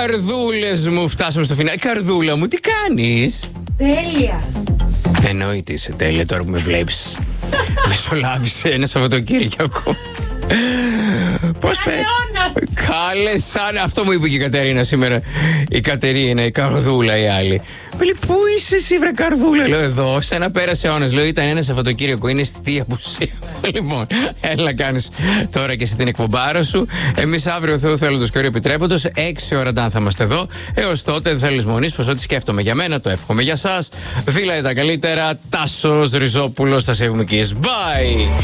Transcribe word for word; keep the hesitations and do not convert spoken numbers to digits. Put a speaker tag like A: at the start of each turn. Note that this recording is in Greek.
A: Καρδούλες μου, φτάσαμε στο φινάλι. Καρδούλα μου, τι κάνεις?
B: Τέλεια.
A: Εννοείται είσαι τέλεια τώρα που με βλέπεις. Μεσολάβησε ένα Σαββατοκύριακο. Πώς πέ... Κάλε σαν... Αυτό μου είπε και η Κατερίνα σήμερα. Η Κατερίνα, η Καρδούλα η άλλη. Με λέει, πού είσαι εσύ βρε Καρδούλα? Λέω, εδώ, σε ένα πέρασε αιώνας. Λέω, ήταν ένα Σαββατοκύριακο, είναι αισθητή απουσία. Λοιπόν, έλα κάνεις τώρα και εσύ την εκπομπάρα σου. Εμείς αύριο Θεού θέλοντος και όριο επιτρέποντος έξι ώρα θα είμαστε εδώ. Έως τότε δεν θέλω λησμονείς πως ό,τι σκέφτομαι για μένα το εύχομαι για σας. Δήλατε τα καλύτερα. Τάσος Ριζόπουλος, τα Σεβμικής. Bye!